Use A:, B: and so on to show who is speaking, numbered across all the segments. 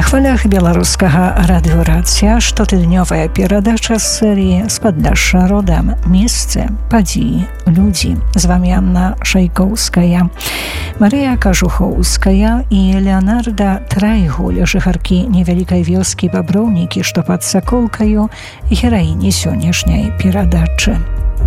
A: хвалях беларускага радыёрацыя штотыднёвая перадача з серыі з-пад наша родам. Месцы, падзеі, людзі. З вами Анна Шайкоўская, Марыя Кажухоўская і Леонарда Трайгуль, жыхаркі невялікай вёскі Баброўнікі, што пад Саколкаю, гераіні сённяшняй перадачы.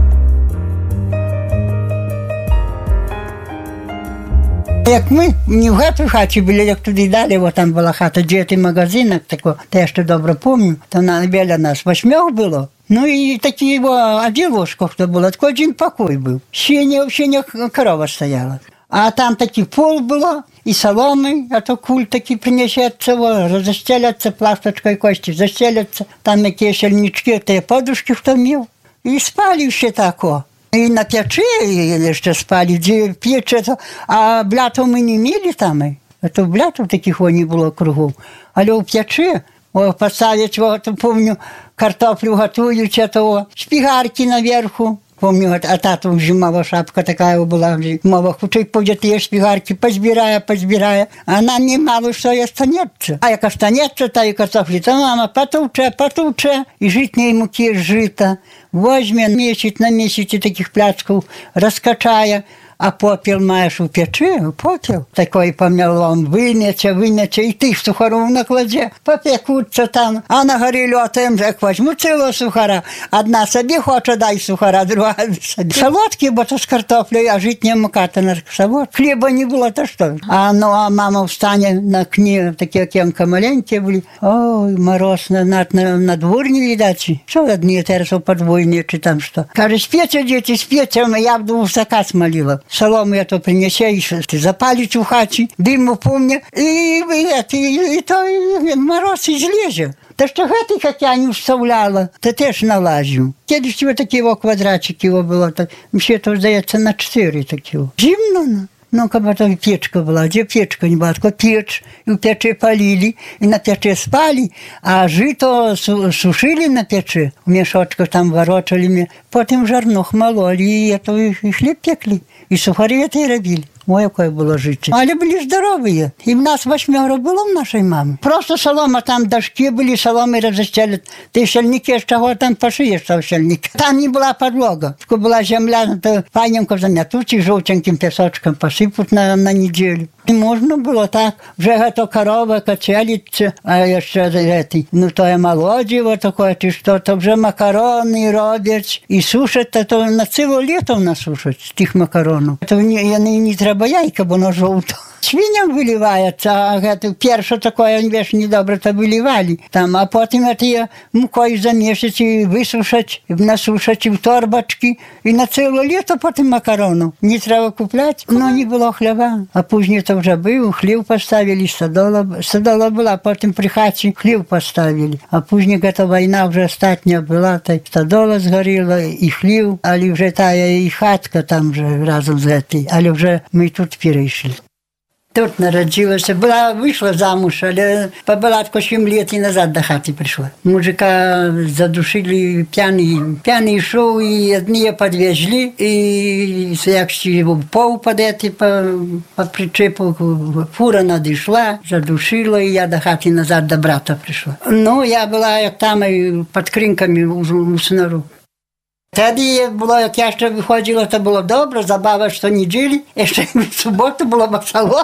B: Як ми не в гэту хаті були, як туди далі, бо там була хата, де той магазинок, тако, то я ще добре пам'ятаю, то біля нас 8 було. Ну і такі, один ложко хто було, такий один покой був. Ще корова стояла. А там такий пол було, і соломи, а то куль такий принесеться, застеляться, пласточкою кості застеляться, там які шельнички, те подушки хто мів. І спали ще тако. І на печі ще спали, де печі, а блятов ми не мали там. А то блятов таких не було кругом. Але у печі, поставить, то помню, картоплю готують, а то шпигарки наверху. Помню, а тата вже мала шапка така була, мова, хоче пойти шпигарки, позбирає. А нам не мало що і останеться. А як останеться, та і картоплі, то мама потовче, і житньої муки жита. Возьме на місяці таких пляцків, розкачає, а попіл маєш у печі, попіл. Такий пом'ялом вим'яче, і тих сухарів накладе, попекуться там. А на горі льотаєм, як возьму цілого сухара. Одна собі хоче, дай сухара, друга собі. Солодкі, бо то з картоплею, а житня мука, то на солод. Хліба не було, то що? А мама встане на кні, такі окенка маленькі були. Ой, мороз, на двор не видать. Що одні зараз подвойні, чи там що? Каже, спєте, діти, спєте, я б в заказ молила. Солому я то принесе, і запалить у хаті, диму помня, і то мороз і злезе. Та що гэты, як я не вставляла, то теж налазю. Кедись такі квадратики було, ще то, здається, на 4 такі. Зимно, ну, как там печка была, где печка не была, только печь, и у печи полили, и на печи спали, а жито сушили на печи, в мешочках там ворочали, потом в жарнох мололи, и хлеб пекли, и сухари это и робили. Ой, якое було життя. Але були здорові. І в нас 8 було в нашій мамі. Просто солома, там дошки були, соломи розстелять. Ти щельники, з чого там пошиєш, що щельники. Там не була підлога. Тільки була земля, то файненько зам'ятуть і жовтеньким пісочком посипуть на неділю. І можна було так. Вже то корова качелиться, а ще ну то є молодіво таке, чи що, то вже макарони роблять. І сушать, то на ціле літо в нас сушать тих макаронів. То не треба яйка, бо воно жовто. Свиням виливається, а перше таке, веш, недобре, то виливали. Там, а потім це мукою замішать і висушать, насушать в торбочки. І на ціле літо потім макарону. Не треба купляти, але не було хліба. А пізніше то вже був, хліб поставили, стодола була, потім при хаті хліб поставили. А пізніше ця війна вже остання була, та стодола згоріла, і хліб, але вже та і хатка там вже разом з цією, але вже ми тут перейшли. Тут народилася, вийшла замуж, але побула тільки 7 лет і назад до хати прийшла. Мужика задушили, п'яний йшов, і одні підвезли, і як впав по причепу, фура надійшла, задушила, і я до хати назад до брата прийшла. Ну, я була як там під кринками у снору. Тоді було, як я ще виходила, то було добре, забава щонеділі, і ще в суботу було весело.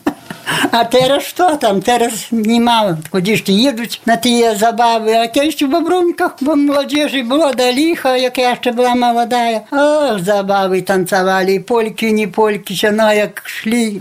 B: А зараз що там? Зараз немало. Куди ж їдуть на ті забави. А я ще в Бобруньках, бо молодежі було до ліха, як я ще була молода. Ох, забави танцювали, польки, не польки, ще як йшли.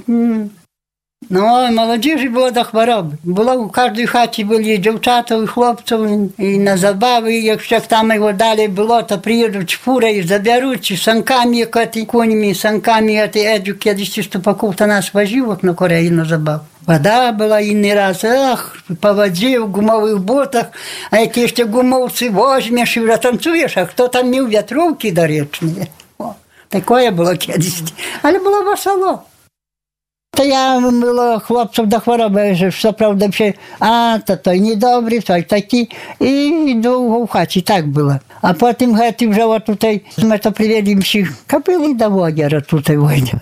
B: Ну, молодежі було до хвороби. Було у кожній хаті були дівчата і хлопці, і на забави, якщо там його далі було, то приїдуть фурою, заберуть, санками, конями, санками, Едю кудись з тупаків та нас возив на Кореї на забаву. Вода була і не раз, по воді, в гумових ботах, а які ще гумовці возьмеш і вже танцюєш, а хто там мів вятровки доречні. Таке було кудись, але було весело. Та я було хлопців до хвороби, що правда, той недобрий, той такий, і довго в хаті, так було. А потім ми то привели всіх кобили до водяра тут водя.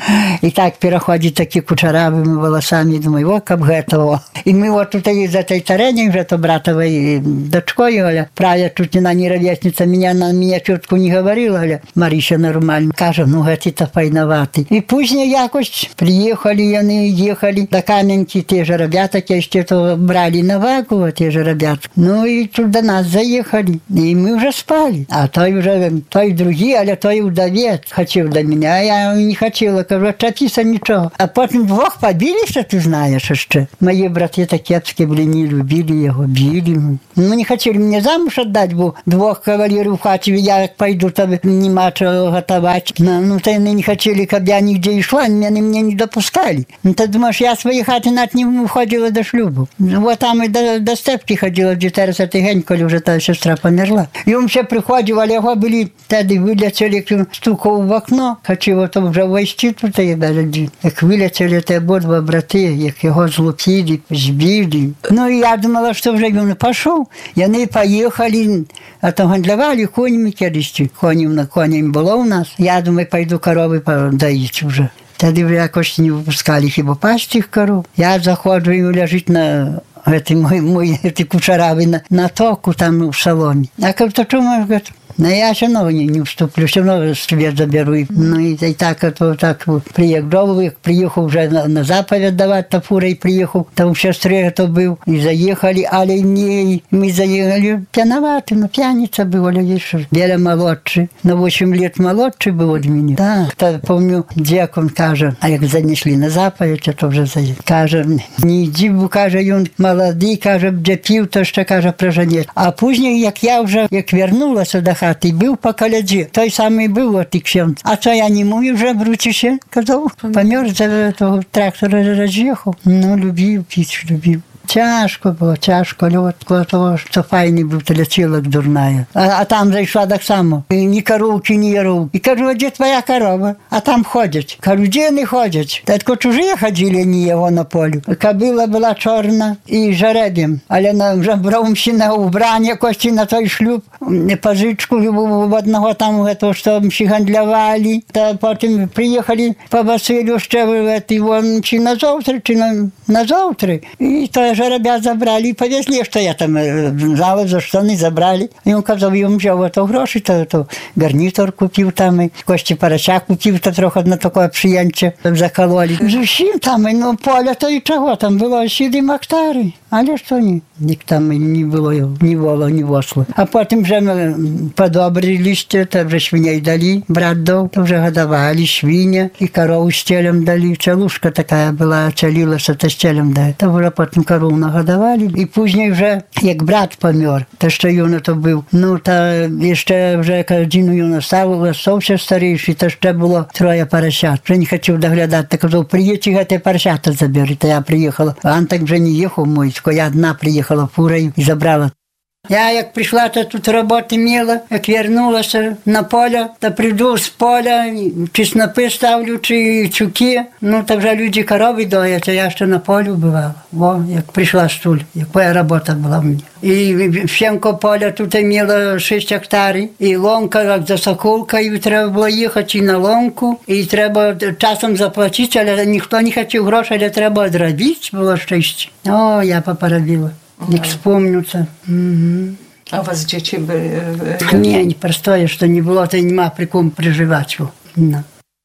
B: И так переходит такі кучаравыми волосами, думаю, о, как гэта. И мы вот тут из этой тарене, уже то братовой дочкой, Оля, правя тут она не ровесница, на меня чутку не говорила, Оля, Мариша нормально. Каже, ну, гэта файноватый. И позднее якось приехали, они ехали до Каменки, те же ребята, те, что брали на вагу, те же ребята. Ну, и тут до нас заехали, и мы уже спали. А той другий, але той удавец хотел до меня, а я не хотела, кажу, отчепися ничего. А потом двух побились, ты знаешь, еще. Мои братья такие были, не любили его, били. Ну, не хотели мне замуж отдать, бо двух кавалеров в хате, я пойду, там нема чего готовать. Ну, то они не хотели, когда я нигде и шла, они меня не допускали. Ну, ты думаешь, я в своей хате над ним ходила до шлюбу. Вот там и до степки ходила, где 40-й день, коли уже та сестра померла. И он все приходил, а его были, тогда вылетели, стукал в окно, хотел там вже войти тут, як вилетіли ті обидва брати, як його злупили, збили. Ну, і я думала, що вже він пішов. І вони поїхали, а то гандлювали конями колись, коням було у нас. Я думаю, пойду корови доїть вже. Тоді вже якось не випускали хіба пасти їх коров. Я заходжу і лежить на эти кучаравы на току там в салоне. А как-то чему, говорит, но я все равно не вступлю, все равно себе заберу. Ну и так приехал уже на заповедь давать, то фурой приехал, там в сестре это был, и заехали, але не, мы заехали пьяноваты, но пьяница была, видишь, Беля молодший, на 8 лет молодший был от меня. Да, то помню, дьякон каже, а як занесли на заповедь, это вже каже, не иди, бо каже, он молодий, каже, де пів, то ще каже, проженець. А пізніше, як я вже, як вернулася до хати, був по коляді, той самий був от і ксьонц. А то я не мою вже вручище, казав, помер за того трактора, роз'їхав. Ну, любив, піч, любив. Тяжко було, тяжко, льотко, того, що файний був, то лечила дурная. А там зайшла так само, ні коровки, ні яров. І кажу, а де твоя корова? А там ходять. Кажу, де не ходять? Та тако чужі ходили, не його на полю. Кобила була чорна і жеребім, але вже брав на убрання, кості на той шлюб, позичку в одного там, що мші гандлювали. Та потім приїхали по Василю ще, чи на завтра, чи на завтра. І то жеребят забрали и повезли, что я там знала, за что они забрали. И он казав, я взяв это гроші, то гарнітор купив там, і кості парача купив, то трохи на таке приємче закололи. Зусім там, ну, поля, то і чого, там було 7 гектарів. Але що ні? Ник там не було, ні воло, ні восло. А потім вже ми подобрилися, то вже свиней дали, брат дав, то вже годували свиня, і корову з телем дали. Челушка така була, челилася, то з телем дали. То вже потім корову нагодували. І пізніше вже, як брат помер, то що юно то був, ну, то ще вже один юно стався старіший, то ще було 3 поросят. Вже не хотів доглядати, то казав, приїдьте, ті поросята заберете. Я приїхала. А він так вже не їхав, мой. Я одна приїхала фурою і забрала. Я як прийшла, то тут роботи мала, як вернулася на поле, то прийду з поля, чи снопи ставлю, чи чуки, ну, то вже люди корови доять, а я ще на полі бувала. О, як прийшла стуль, яка робота була в мені. І всенько поля тут мала 6 гектарів, і ломка, як за Соколкою, треба було їхати і на ломку, і треба часом заплатити, але ніхто не хотів грошей, але треба одробити, було щастя. О, я поробила. Jak wspomnę to.
A: A u was dzieci były?
B: Nie prostoje, że nie było, to nie ma przy kom przeżywać. No.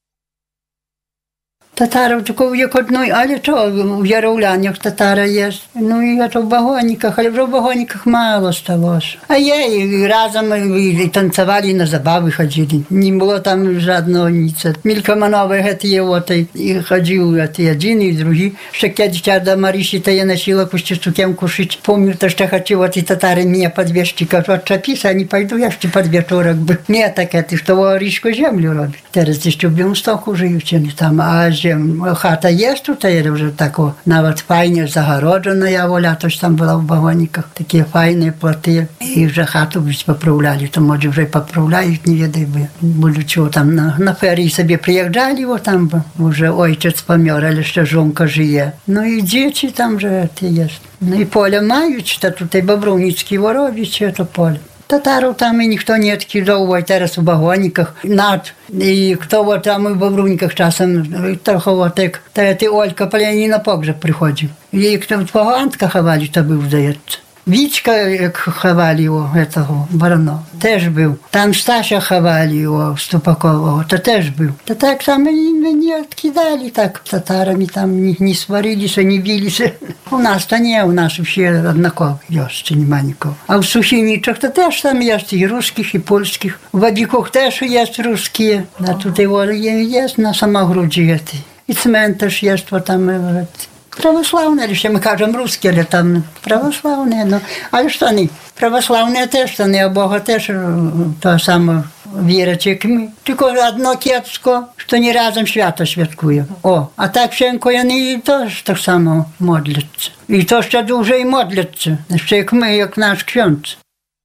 B: Татаров tylko як одної, але то в Яровлянях татара є. Ну і то в Багониках, але вже в Багониках мало сталося. А я і разом і танцювали, на забави ходили. Не було там жодного ніця. Мількоманове є, от і ходив один і другий. Ще дитя до Маріші, то я носила пусті сукенку шить. Помню, то що хотів, от і татари мене підвести. Кажу, отчепися, не пойду, я ще під вечорок би. Не таке, ти що Орішку землю робить. Зараз ти що в Білостоку живуть, там, а хата є тут, є вже тако, навіть файне загороджена, я воля, тож там була в Багониках, такі файні плоти, і вже хату поправляли, то може вже поправляють, не відаю, будучи там на ферії собі приїжджали, о там вже отець помер, але ще жонка жиє. Ну і діти там вже є. Ну і поле мають, та тут і Бобровницькі воробі, це поле. Татаров там и никто не откидал, а teraz у вагонниках, над, и кто вот там и в Бобруньках часом, трохово так, ты Олька Поляни на погреб приходил. И кто в вагонках ховали, то был, здається. Вічка, як ховали його, этого, Барано, теж був. Там Сташа ховали його, Ступакового, то теж був. Та так само і не відкидали, так татарами там не сварилися, не билися. У нас-то не, у нас вообще однаково есть, нема нікого. А в Сухиничах то теж там есть і русских, і польських. В Бабіках теж есть русские. А тут його є на Самогруді. І цментаж є, вот там, православные, ще ми кажемо русські, але там православні. Ну, але що вони? Православні теж, вони у Бога теж то саме вірять, як ми. Тільки одно кепсько, що не разом свято святкує. О, а так всенько вони теж так само модляться. І то ще дуже і модляться, ще як ми, як наш ксьондз.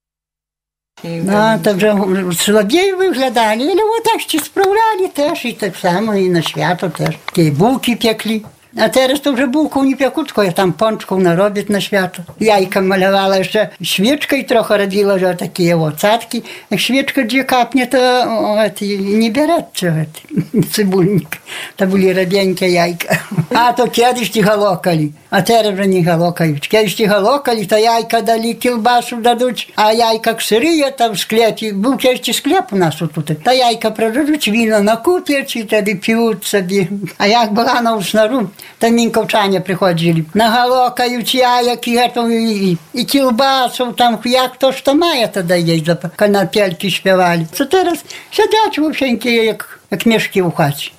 B: Так вже слабіє виглядали, але отак ще справляли теж, і так само, і на свято теж. Ті булки пекли. А зараз то вже булку не пекуть, коли там пончиків нароблять на свято. Яйка малювала ще свічкою трохи робила, вже такі цацки. Як свічка де капне, то не береться цибульник. То були рябенькі яйка. А то кедись ті галокали, а зараз вже не галокають. Кедись ті галокали, то яйка дали, кілбасу дадуть, а яйка сирі, там в склепі. Був кедись склеп у нас тут. Та яйка продадуть, віно накупять, і тоді п'ють собі. А як була на уснару, там мінковчані приходили, нагалокають яйок і кілбасу, там як то що має тоді є, коли на пельки співали. Це зараз сидять вовсенькі, як мішки в хаті.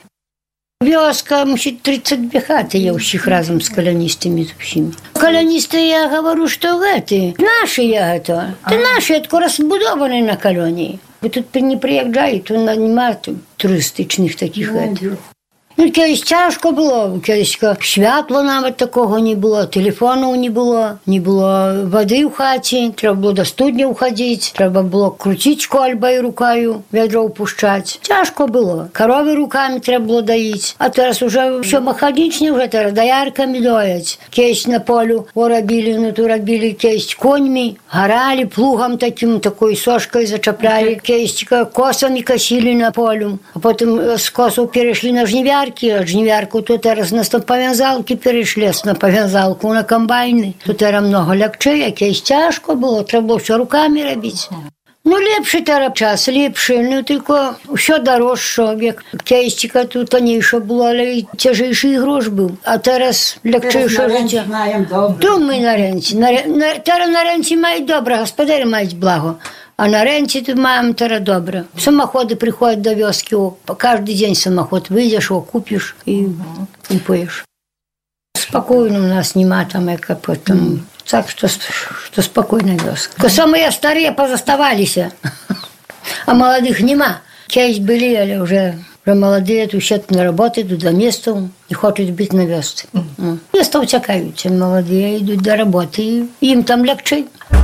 C: Вёска, мусить 32 хаты я всіх разом з колоністами всіми. Колоністи, я говорю, що эти, наші я это. Та наші, это розбудовані на колонії. Бо тут не приїжджають, немає туристичних таких этих. Ну, колись тяжко було, колись світла навіть такого не було, телефону не було води в хаті, треба було до студні входити, треба було крутити кольбою рукою, ведро впущати. Тяжко було. Корови руками треба було доїти. А зараз вже все механічне, вже зараз доярками доять. Колись на полю робили, колись коньми, горали, плугом таким, такою сошкою зачепляли, колись косами косили на полю, а потім з косу перейшли на жнивярки, от жнивярку тут зараз на пов'язалки перейшли, на пов'язалку на комбайни. Тут зараз много легче, якесь тяжко було, треба було все руками робити. Ну, ліпше зараз час, ліпше, ну, тільки все дорожче, як кейстика тут тонніше було, але й тяжейший грош був. А зараз легчіше життя. То ми на ренці. Зараз на ренці мають добре, господарі мають благо. А на ренці тут маємо зараз добре. Самоходи приходять до вёски, кожен день самоход вийдеш, купиш і поїш. Спокійно у нас нема там, як потім. Так, що спокійна вёска. Самые старые позаставалися, а молодых нема. Кейс были, але вже молодые, тут ще на роботу, йдуть до міста, не хочуть бути на вёсці. Міста втікають, молоді йдуть до роботи, їм там легче.